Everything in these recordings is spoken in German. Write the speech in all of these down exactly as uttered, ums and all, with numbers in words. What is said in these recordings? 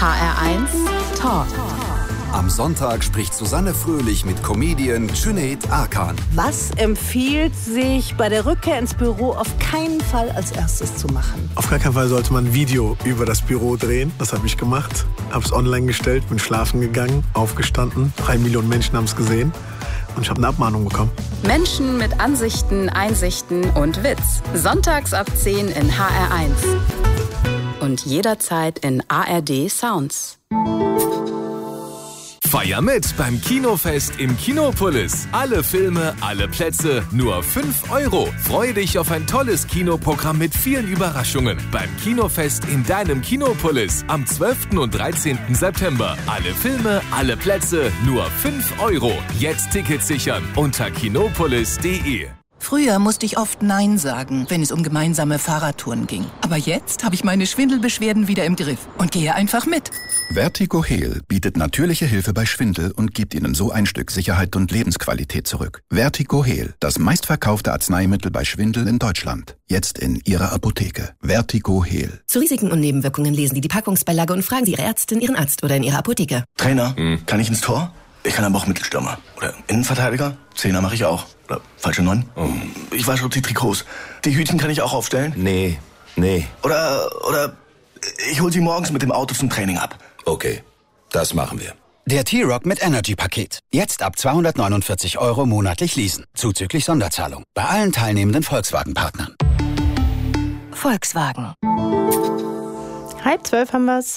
H R eins Talk. Am Sonntag spricht Susanne Fröhlich mit Comedian Cüneyt Arkan. Was empfiehlt sich bei der Rückkehr ins Büro auf keinen Fall als erstes zu machen? Auf gar keinen Fall sollte man ein Video über das Büro drehen. Das habe ich gemacht. Habe es online gestellt, bin schlafen gegangen, aufgestanden. Drei Millionen Menschen haben es gesehen. Und ich habe eine Abmahnung bekommen. Menschen mit Ansichten, Einsichten und Witz. Sonntags ab zehn in H R eins. Und jederzeit in A R D Sounds. Feier mit beim Kinofest im Kinopolis. Alle Filme, alle Plätze, nur fünf Euro. Freu dich auf ein tolles Kinoprogramm mit vielen Überraschungen. Beim Kinofest in deinem Kinopolis am zwölften und dreizehnten September. Alle Filme, alle Plätze, nur fünf Euro. Jetzt Tickets sichern unter kinopolis punkt de. Früher musste ich oft Nein sagen, wenn es um gemeinsame Fahrradtouren ging. Aber jetzt habe ich meine Schwindelbeschwerden wieder im Griff und gehe einfach mit. Vertigo Heal bietet natürliche Hilfe bei Schwindel und gibt Ihnen so ein Stück Sicherheit und Lebensqualität zurück. Vertigo Heal, das meistverkaufte Arzneimittel bei Schwindel in Deutschland. Jetzt in Ihrer Apotheke. Vertigo Heal. Zu Risiken und Nebenwirkungen lesen Sie die Packungsbeilage und fragen Sie Ihre Ärztin, Ihren Arzt oder in Ihrer Apotheke. Trainer, hm. kann ich ins Tor? Ich kann aber auch Mittelstürmer. Oder Innenverteidiger. Zehner mache ich auch. Oder falsche Neun. Oh. Ich wasche die Trikots. Die Hütchen kann ich auch aufstellen. Nee, nee. Oder, oder ich hol sie morgens mit dem Auto zum Training ab. Okay, das machen wir. Der T-Rock mit Energy-Paket. Jetzt ab zweihundertneunundvierzig Euro monatlich leasen. Zuzüglich Sonderzahlung. Bei allen teilnehmenden Volkswagen-Partnern. Volkswagen. Halb zwölf haben wir's.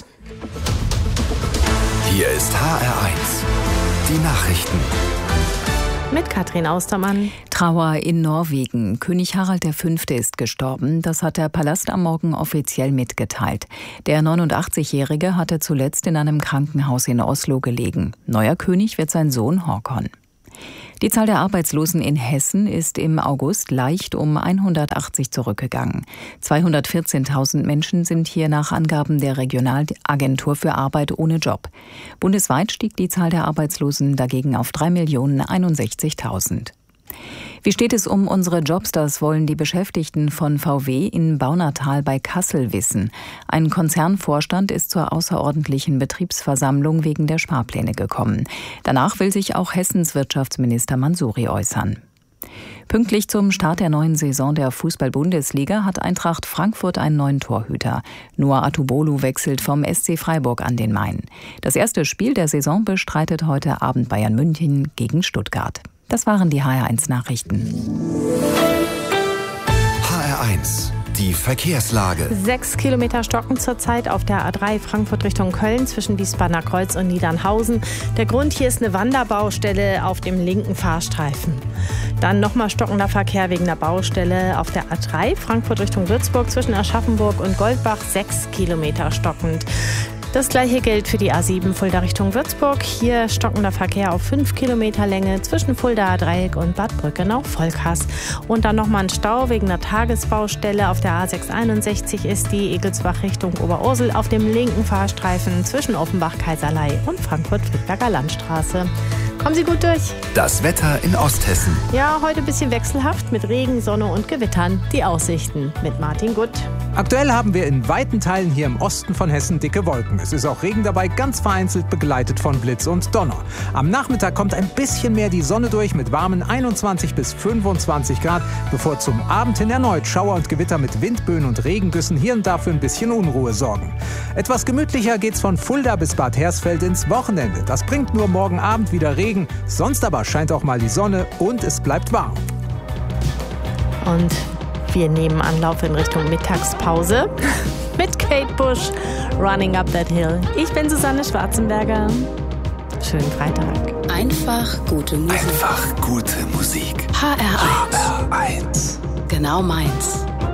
Hier ist H R eins. Die Nachrichten. Mit Katrin Austermann. Trauer in Norwegen. König Harald der Fünfte ist gestorben. Das hat der Palast am Morgen offiziell mitgeteilt. Der neunundachtzigjährige hatte zuletzt in einem Krankenhaus in Oslo gelegen. Neuer König wird sein Sohn Håkon. Die Zahl der Arbeitslosen in Hessen ist im August leicht um hundertachtzig zurückgegangen. zweihundertvierzehntausend Menschen sind hier nach Angaben der Regionalagentur für Arbeit ohne Job. Bundesweit stieg die Zahl der Arbeitslosen dagegen auf drei Millionen einundsechzigtausend. Wie steht es um unsere Jobs? Das wollen die Beschäftigten von V W in Baunatal bei Kassel wissen. Ein Konzernvorstand ist zur außerordentlichen Betriebsversammlung wegen der Sparpläne gekommen. Danach will sich auch Hessens Wirtschaftsminister Mansouri äußern. Pünktlich zum Start der neuen Saison der Fußball-Bundesliga hat Eintracht Frankfurt einen neuen Torhüter. Noah Atubolu wechselt vom S C Freiburg an den Main. Das erste Spiel der Saison bestreitet heute Abend Bayern München gegen Stuttgart. Das waren die H R eins Nachrichten. H R eins, die Verkehrslage. Sechs Kilometer stocken zurzeit auf der A drei Frankfurt Richtung Köln zwischen Wiesbadener Kreuz und Niedernhausen. Der Grund hier ist eine Wanderbaustelle auf dem linken Fahrstreifen. Dann nochmal stockender Verkehr wegen der Baustelle auf der A drei Frankfurt Richtung Würzburg zwischen Aschaffenburg und Goldbach. Sechs Kilometer stockend. Das gleiche gilt für die A sieben Fulda Richtung Würzburg. Hier stockender Verkehr auf fünf Kilometer Länge zwischen Fuldaer Dreieck und Bad Brückenau-Volkhaß. Und dann nochmal ein Stau wegen einer Tagesbaustelle. Auf der A sechshunderteinundsechzig ist die Egelsbach Richtung Oberursel auf dem linken Fahrstreifen zwischen Offenbach-Kaiserlei und Frankfurt-Friedberger Landstraße. Kommen Sie gut durch. Das Wetter in Osthessen. Ja, heute ein bisschen wechselhaft mit Regen, Sonne und Gewittern. Die Aussichten mit Martin Gutt. Aktuell haben wir in weiten Teilen hier im Osten von Hessen dicke Wolken. Es ist auch Regen dabei, ganz vereinzelt begleitet von Blitz und Donner. Am Nachmittag kommt ein bisschen mehr die Sonne durch mit warmen einundzwanzig bis fünfundzwanzig Grad, bevor zum Abend hin erneut Schauer und Gewitter mit Windböen und Regengüssen hier und da für ein bisschen Unruhe sorgen. Etwas gemütlicher geht's von Fulda bis Bad Hersfeld ins Wochenende. Das bringt nur morgen Abend wieder Regen, sonst aber scheint auch mal die Sonne und es bleibt warm. Und wir nehmen Anlauf in Richtung Mittagspause mit Kate Bush, Running Up That Hill. Ich bin Susanne Schwarzenberger. Schönen Freitag. Einfach gute Musik. Einfach gute Musik. H R eins. H R eins. Genau meins.